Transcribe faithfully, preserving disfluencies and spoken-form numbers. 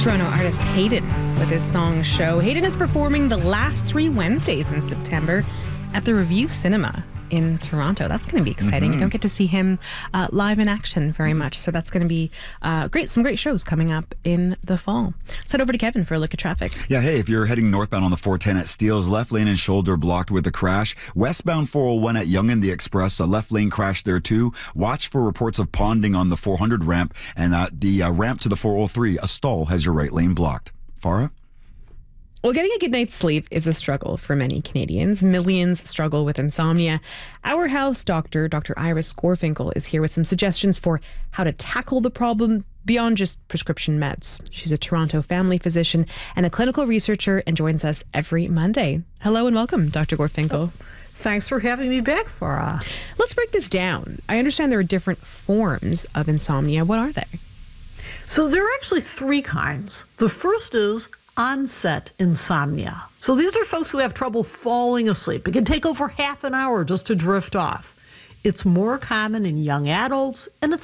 Toronto artist Hayden with his song Show. Hayden is performing the last three Wednesdays in September at the Review Cinema in Toronto. That's going to be exciting. Mm-hmm. You don't get to see him uh, live in action very much, so that's going to be uh, great. Some great shows coming up in the fall. Let's head over to Kevin for a look at traffic. Yeah, hey, if you're heading northbound on the four ten at Steeles, left lane and shoulder blocked with a crash. Westbound four oh one at Yonge and the Express, a left lane crash there too. Watch for reports of ponding on the four hundred ramp, and uh, the uh, ramp to the four oh three, a stall has your right lane blocked. Farah? Well, getting a good night's sleep is a struggle for many Canadians. Millions struggle with insomnia. Our house doctor, Doctor Iris Gorfinkel, is here with some suggestions for how to tackle the problem beyond just prescription meds. She's a Toronto family physician and a clinical researcher and joins us every Monday. Hello and welcome, Doctor Gorfinkel. Thanks for having me back, Farah. Let's break this down. I understand there are different forms of insomnia. What are they? So there are actually three kinds. The first is onset insomnia. So these are folks who have trouble falling asleep. It can take over half an hour just to drift off. It's more common in young adults, and it's